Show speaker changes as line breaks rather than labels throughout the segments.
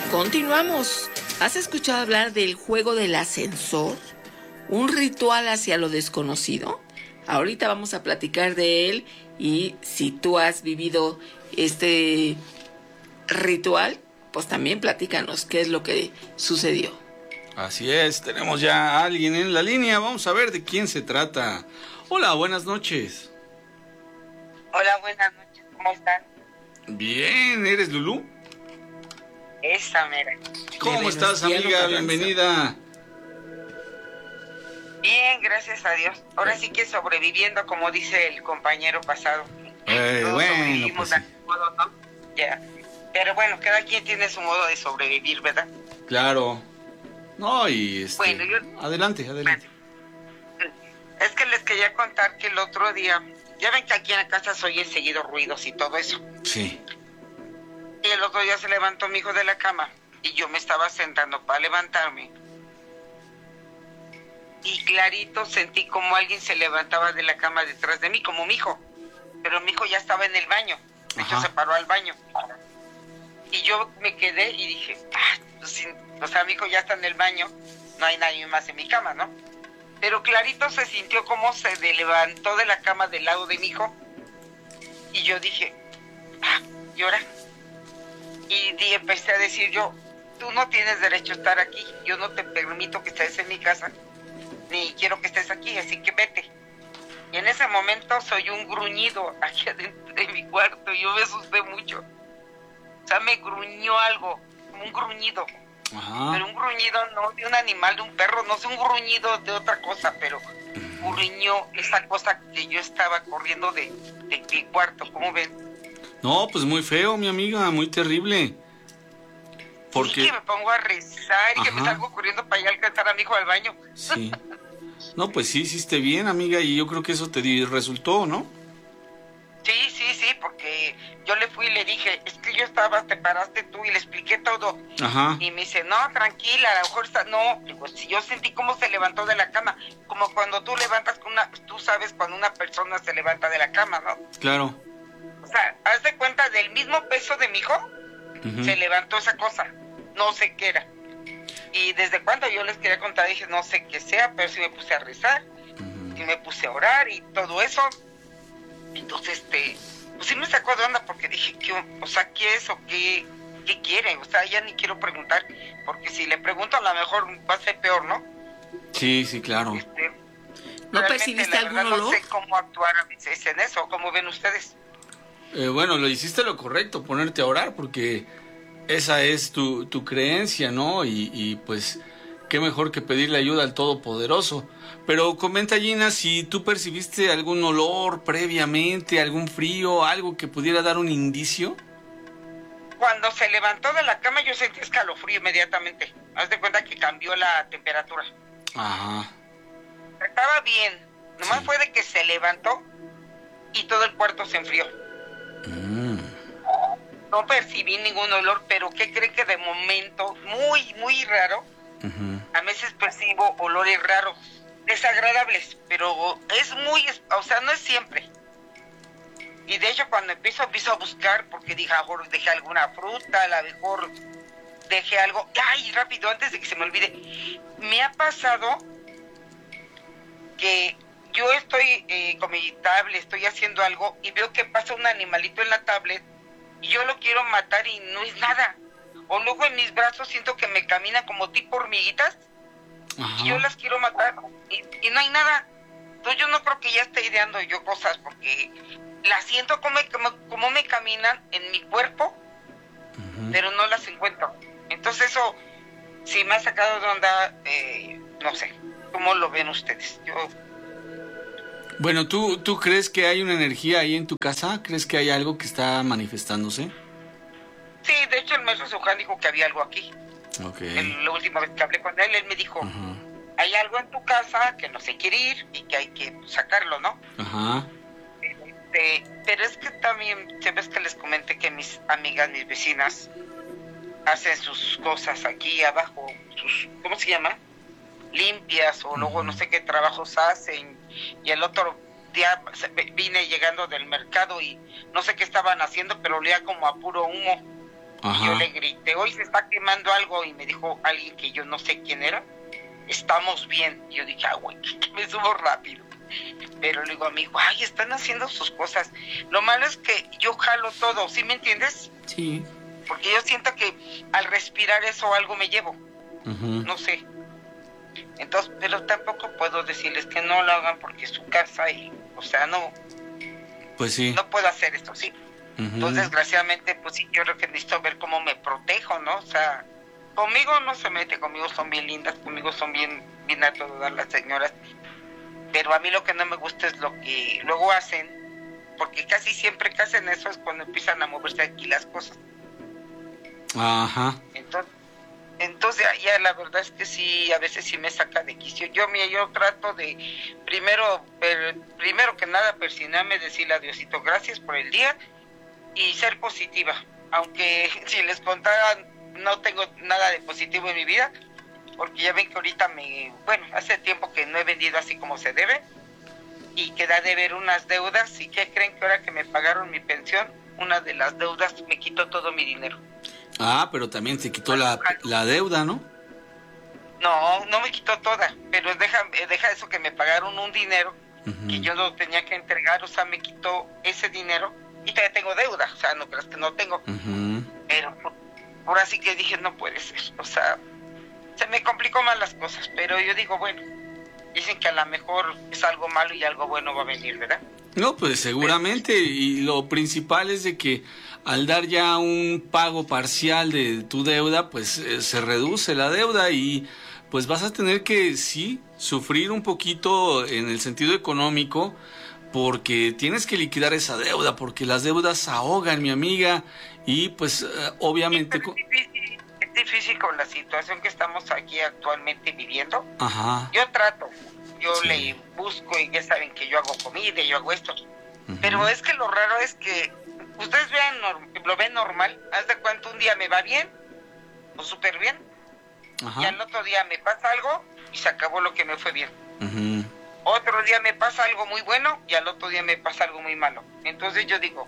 Continuamos. ¿Has escuchado hablar del juego del ascensor? ¿Un ritual hacia lo desconocido? Ahorita vamos a platicar de él y si tú has vivido este ritual, pues también platícanos qué es lo que sucedió.
Así es, tenemos ya a alguien en la línea. Vamos a ver de quién se trata. Hola, buenas noches.
Hola, buenas noches, ¿cómo están?
Bien, ¿eres Lulú?
Esa mera.
¿Cómo estás, amiga? Bienvenida.
Bien, gracias a Dios. Ahora sí que sobreviviendo, como dice el compañero pasado. Todos
Bueno,
sobrevivimos
pues sí.
a su modo, ¿no? Ya. Pero bueno, cada quien tiene su modo de sobrevivir, ¿verdad?
Claro. No, y
Bueno,
adelante.
Es que les quería contar que el otro día, ya ven que aquí en la casa se oye seguido ruidos y todo eso.
Sí.
Y el otro día se levantó mi hijo de la cama y yo me estaba sentando para levantarme. Y clarito sentí como alguien se levantaba de la cama detrás de mí, como mi hijo. Pero mi hijo ya estaba en el baño. De hecho, se paró al baño. Y yo me quedé y dije, pues, o sea, mi hijo ya está en el baño, no hay nadie más en mi cama, ¿no? Pero clarito se sintió como se levantó de la cama del lado de mi hijo. Y yo dije, ¿y ahora? Y empecé a decir yo, tú no tienes derecho a estar aquí, yo no te permito que estés en mi casa, ni quiero que estés aquí, así que vete. Y en ese momento soy un gruñido aquí adentro de mi cuarto, yo me asusté mucho. O sea, me gruñó algo, como un gruñido.
Ajá.
Pero un gruñido no de un animal, de un perro, no sé, un gruñido de otra cosa, pero gruñó esa cosa que yo estaba corriendo de mi cuarto, ¿cómo ven?
No, pues muy feo, mi amiga, muy terrible. Porque...
Sí, que me pongo a rezar y que me salgo corriendo para ir a alcanzar a mi hijo al baño.
Sí. No, pues sí, hiciste bien, amiga, y yo creo que eso te resultó, ¿no?
Sí, porque yo le fui y le dije, es que yo estaba, te paraste tú y le expliqué todo.
Ajá.
Y me dice, no, tranquila, a lo mejor está, no. Digo, si yo sentí cómo se levantó de la cama, como cuando tú levantas tú sabes cuando una persona se levanta de la cama, ¿no?
Claro.
O sea, haz de cuenta del mismo peso de mi hijo, se levantó esa cosa, no sé qué era. Y desde cuando yo les quería contar, dije, no sé qué sea, pero sí me puse a rezar, y me puse a orar y todo eso. Entonces, pues sí me sacó de onda porque dije, ¿qué es o qué quiere? O sea, ya ni quiero preguntar, porque si le pregunto a lo mejor va a ser peor, ¿no?
Sí, claro.
¿No percibiste algún olor?
No sé cómo actuar a veces en eso, ¿cómo ven ustedes?
Bueno, lo hiciste lo correcto, ponerte a orar, porque esa es tu creencia, ¿no? Y pues, qué mejor que pedirle ayuda al Todopoderoso. Pero comenta, Gina, si tú percibiste algún olor previamente, algún frío, algo que pudiera dar un indicio.
Cuando se levantó de la cama yo sentí escalofrío inmediatamente. Haz de cuenta que cambió la temperatura.
Ajá.
Estaba bien, nomás fue de que se levantó y todo el cuarto se enfrió. No percibí ningún olor, pero ¿qué creen que de momento, muy raro, a veces percibo olores raros, desagradables, pero es o sea, no es siempre. Y de hecho cuando empiezo a buscar, porque dije, a lo mejor dejé alguna fruta, a lo mejor dejé algo, rápido, antes de que se me olvide, me ha pasado que yo estoy con mi tablet, estoy haciendo algo y veo que pasa un animalito en la tablet y yo lo quiero matar y no es nada. O luego en mis brazos siento que me caminan como tipo hormiguitas. Ajá. Y yo las quiero matar y no hay nada. Entonces yo no creo que ya esté ideando yo cosas porque las siento como me caminan en mi cuerpo, pero no las encuentro. Entonces eso sí me ha sacado de onda, no sé, ¿cómo lo ven ustedes?
Bueno, ¿tú crees que hay una energía ahí en tu casa? ¿Crees que hay algo que está manifestándose?
Sí, de hecho el maestro Suján dijo que había algo aquí. La última vez que hablé con él me dijo, hay algo en tu casa que no se quiere ir y que hay que sacarlo, ¿no? Ajá. Pero es que también, se ves que les comenté que mis amigas, mis vecinas, hacen sus cosas aquí abajo, ¿cómo se llama? Limpias, o luego no sé qué trabajos hacen, y el otro día vine llegando del mercado y no sé qué estaban haciendo, pero olía como a puro humo.
Ajá.
Y yo le grité, hoy se está quemando algo, y me dijo alguien que yo no sé quién era, estamos bien. Y yo dije, güey, que me subo rápido. Pero le digo a mi hijo, ay, están haciendo sus cosas. Lo malo es que yo jalo todo, ¿sí me entiendes?
Sí.
Porque yo siento que al respirar eso algo me llevo, no sé. Entonces, pero tampoco puedo decirles que no lo hagan porque es su casa y, o sea, no.
Pues sí.
No puedo hacer esto, sí. Entonces, desgraciadamente, pues sí, yo creo que necesito ver cómo me protejo, ¿no? O sea, conmigo no se mete, conmigo son bien lindas, conmigo son bien a todas las señoras. Pero a mí lo que no me gusta es lo que luego hacen, porque casi siempre que hacen eso es cuando empiezan a moverse aquí las cosas.
Ajá.
Entonces ya la verdad es que sí, a veces sí me saca de quicio. Yo trato de, primero que nada, persignarme, decirle a Diosito, gracias por el día, y ser positiva. Aunque si les contara, no tengo nada de positivo en mi vida, porque ya ven que ahorita hace tiempo que no he vendido así como se debe, y queda de ver unas deudas, y ¿qué creen? Que ahora que me pagaron mi pensión, una de las deudas me quitó todo mi dinero.
Ah, pero también te quitó la deuda, ¿no?
No me quitó toda, pero deja eso que me pagaron un dinero que yo no tenía que entregar, o sea, me quitó ese dinero y todavía tengo deuda, o sea, no creas que no tengo. Pero ahora sí que dije, no puede ser, o sea, se me complicó más las cosas, pero yo digo, bueno, dicen que a lo mejor es algo malo y algo bueno va a venir, ¿verdad?
No, pues seguramente, y lo principal es de que al dar ya un pago parcial de tu deuda, pues se reduce la deuda y pues vas a tener que, sí, sufrir un poquito en el sentido económico, porque tienes que liquidar esa deuda, porque las deudas ahogan, mi amiga, y pues obviamente...
Sí, es difícil con la situación que estamos aquí actualmente viviendo.
Ajá.
Yo trato,
Sí.
le busco, y ya saben que yo hago comida, yo hago esto. Pero es que lo raro es que ustedes lo ven normal. Haz de cuenta, un día me va bien, o súper bien,
Ajá.
y al otro día me pasa algo y se acabó lo que me fue bien. Otro día me pasa algo muy bueno y al otro día me pasa algo muy malo. Entonces yo digo,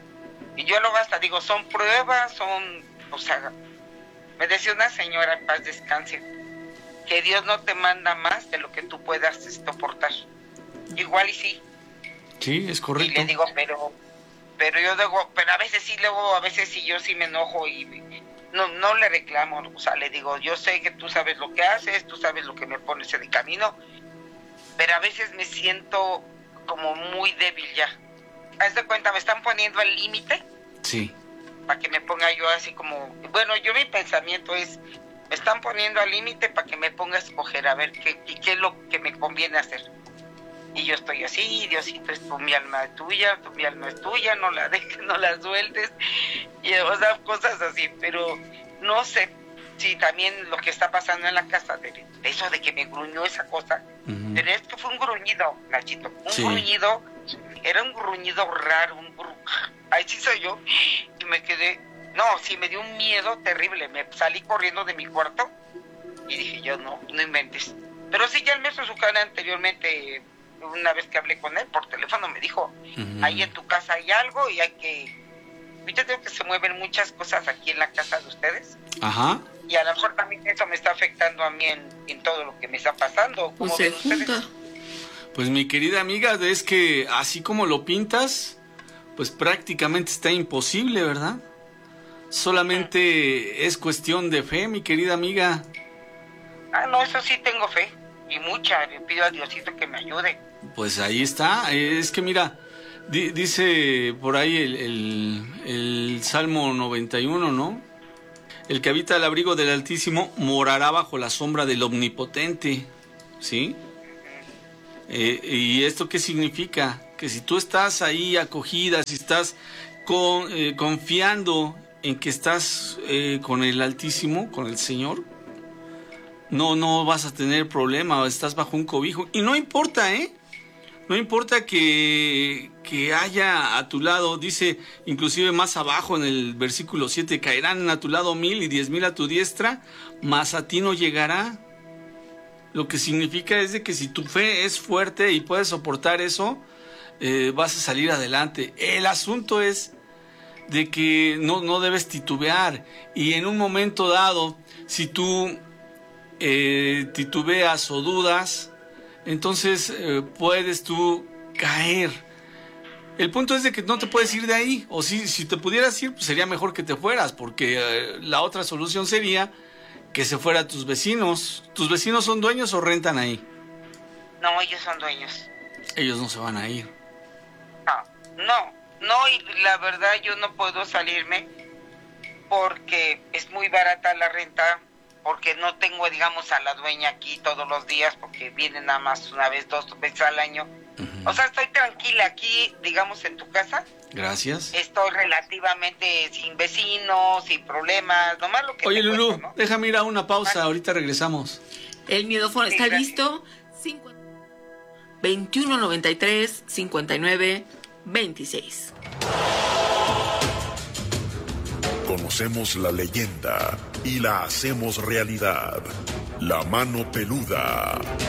y yo luego hasta digo, son pruebas, o sea, me decía una señora, en paz descanse, que Dios no te manda más de lo que tú puedas soportar. Igual y sí.
Sí, es correcto.
Y le digo, pero yo digo, pero a veces sí, luego a veces sí yo sí me enojo y no le reclamo, o sea, le digo, yo sé que tú sabes lo que haces, tú sabes lo que me pones en el camino, pero a veces me siento como muy débil ya. Haz de cuenta, me están poniendo al límite.
Sí.
Para que me ponga yo así como, bueno, mi pensamiento es, me están poniendo al límite para que me ponga a escoger a ver qué es lo que me conviene hacer. Y yo estoy así, Diosito, mi alma es tuya, mi alma es tuya, no la dejes, no la sueltes, y o sea, cosas así, pero no sé si también lo que está pasando en la casa, de eso de que me gruñó esa cosa, pero es que fue un gruñido, Nachito, gruñido, era un gruñido raro, ahí sí soy yo, y me quedé, me dio un miedo terrible, me salí corriendo de mi cuarto, y dije yo, no inventes, pero sí, ya el maestro Zucana anteriormente, una vez que hablé con él por teléfono, me dijo, ahí en tu casa hay algo y hay que... Yo creo que se mueven muchas cosas aquí en la casa de ustedes.
Ajá.
Y a lo mejor también eso me está afectando a mí en todo lo que me está pasando. ¿Cómo ven ustedes?
Pues mi querida amiga, es que así como lo pintas, pues prácticamente está imposible, ¿verdad? Solamente es cuestión de fe, mi querida amiga.
No, eso sí tengo fe. Y mucha, le pido a Diosito que me ayude.
Pues ahí está, es que mira, dice por ahí el Salmo 91, ¿no? El que habita al abrigo del Altísimo morará bajo la sombra del Omnipotente, ¿sí? ¿Y esto qué significa? Que si tú estás ahí acogida, si estás confiando en que estás con el Altísimo, con el Señor, no vas a tener problema, estás bajo un cobijo. Y no importa, no importa que haya a tu lado, dice inclusive más abajo en el versículo 7, caerán a tu lado 1000 y 10,000 a tu diestra, mas a ti no llegará. Lo que significa es de que si tu fe es fuerte y puedes soportar eso, vas a salir adelante. El asunto es de que no debes titubear. Y en un momento dado, si tú titubeas o dudas, entonces puedes tú caer. El punto es de que no te puedes ir de ahí, o si te pudieras ir, pues sería mejor que te fueras, porque la otra solución sería que se fueran tus vecinos. ¿Tus vecinos son dueños o rentan ahí?
No, ellos son dueños.
Ellos no se van a ir.
No, y la verdad yo no puedo salirme porque es muy barata la renta, porque no tengo, digamos, a la dueña aquí todos los días, porque viene nada más una vez, 2 veces al año. O sea, estoy tranquila aquí, digamos, en tu casa.
Gracias.
Estoy relativamente sin vecinos, sin problemas, nomás lo que...
Oye,
te
Lulú,
cuento, ¿no?
déjame ir a una pausa, ahorita regresamos.
El miedófono está listo. 2193 59 26.
Conocemos la leyenda y la hacemos realidad. La mano peluda.